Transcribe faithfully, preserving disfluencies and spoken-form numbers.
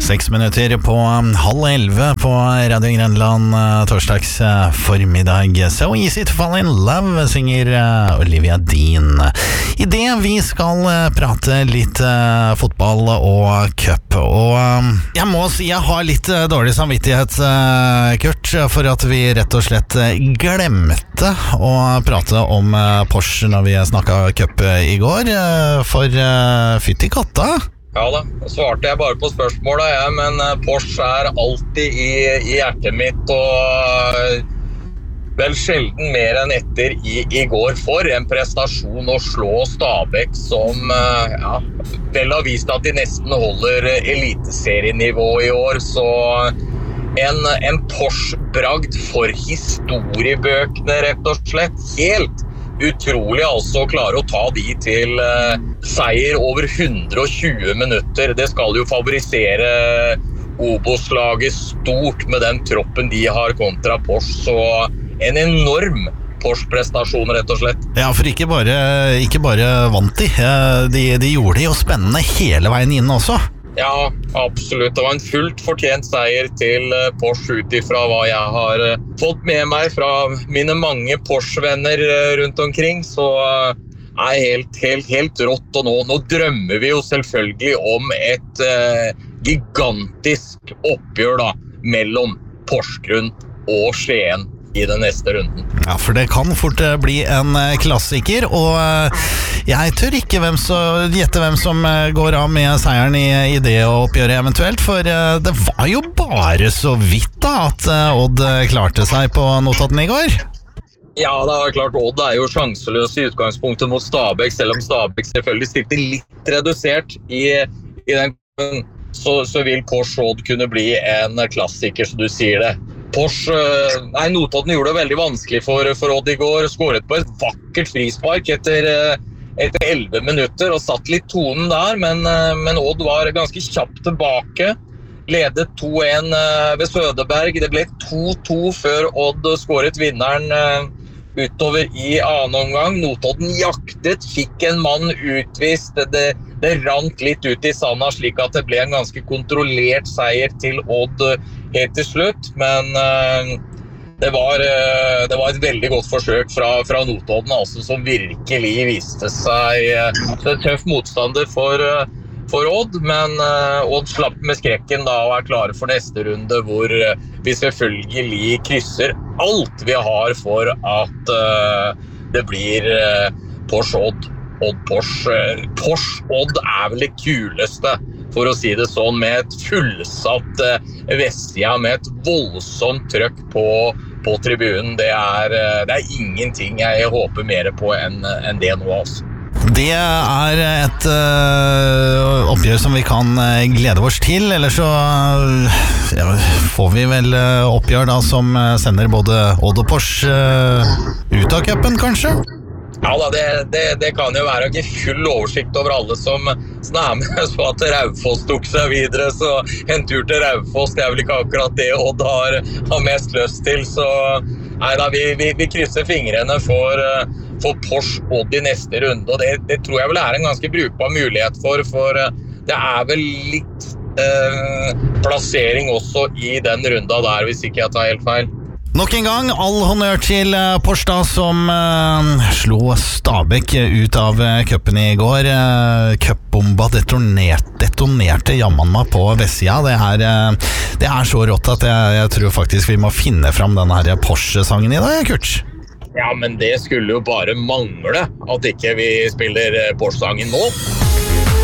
Seks minutter på halv elve på Radio Grenland torsdags formiddag. So easy to fall in love, synger Olivia Dean. I det vi skal prate litt fotball og cup. Og jeg må si jeg har litt dårlig samvittighet, Kurt, for at vi rett og slett glemte å prate om Porsche når vi snakket cup i går. For fytti katta. Ja da, svarte jeg bare på spørsmålet, ja, men Porsche er alltid i, i hjertet mitt, og vel sjelden mer enn etter i, i går. For en prestasjon å slå Stabæk som ja, vel har vist at de nesten holder eliteserienivå i år, så en, en Porsche-bragd for historiebøkene, rett og slett. Helt utrolig altså å klare å ta de til uh, seier over hundre og tjue minutter. Det skal jo favorisere Obos-laget stort med den troppen de har kontra Porsche, så en enorm Porsche-prestasjon rett og slett. Ja, for ikke bare, ikke bare vant de. de, de gjorde det jo spennende hele veien inn også. Ja, absolutt. Det var en fullt fortjent seier til Porsche ut ifra hva jeg har fått med meg fra mine mange Porsche-venner rundt omkring, så er helt, helt, helt rått. Og nå, nå drømmer vi jo selvfølgelig om et eh, gigantisk oppgjør da, mellom Porsgrunn og Skien i den neste runden. Ja, for det kan fort bli en klassiker, og jeg tør ikke hvem så, gjette hvem som går av med seieren i, i det oppgjøret eventuelt, for det var jo bare så vidt da at Odd klarte seg på Notodden i går. Ja, det er klart Odd er jo sjanseløs i utgangspunktet mot Stabæk, selv om Stabæk selvfølgelig stilte litt redusert i, i den så, så vil Porsche Odd kunne bli en klassiker, så du sier det. Porsche, nei, Notodden gjorde det veldig vanskelig for, for Odd i går, skåret på et vakkert frispark etter, etter elleve minutter og satt litt tonen der, men, men Odd var ganske kjapt tilbake, ledet to en ved Sødeberg, det ble to to før Odd skåret vinneren utover i annen omgang. Notodden jaktet, fikk en mann utvist, det, det, det rant litt ut i sanda slik at det ble en ganske kontrollert seier til Odd helt til slutt, men uh, det, var, uh, det var et veldig godt forsøk fra, fra Notodden, altså, som virkelig viste seg uh, en tøff motstander for, uh, for Odd, men uh, Odd slapp med skrekken da og er klare for neste runde, hvor uh, vi selvfølgelig krysser alt vi har for at uh, det blir uh, Porsche Odd. Odd Porsche. Porsche Odd er vel det kuleste, for å si det sånn, med et fullsatt uh, Vestsida, med et voldsomt trøkk på, på tribunen. Det er, uh, det er ingenting jeg håper mer på enn, enn det nå, altså. Det er et uh, oppgjør som vi kan uh, glede oss til, eller så uh, ja, får vi vel uh, oppgjør da som uh, sender både Odd og Porsche uh, ut av cupen, kanskje? Ja da, det, det, det kan jo være ikke full oversikt over alle som, som er med, så at Raufoss tok seg videre, så en tur til Raufoss, det er vel ikke akkurat det Odd har, har mest lyst til, så nei da, vi, vi, vi krysser fingrene for, for Porsche Odd i neste runde, og det, det tror jeg vel er en ganske brukbar mulighet for, for det er vel litt eh, plassering også i den runda der, hvis ikke jeg tar helt feil. Nok en gang, all honnør til Porsche da, som uh, slo Stabæk ut av uh, cupen i går. Uh, Cupbomba detonerte, detonerte jammen meg på Vestsida. Det er, uh, det er så rått at jeg, jeg tror faktisk vi må finne fram denne her Porsche-sangen i dag, Kurt. Ja, men det skulle jo bare mangle at ikke vi spiller Porsche-sangen nå.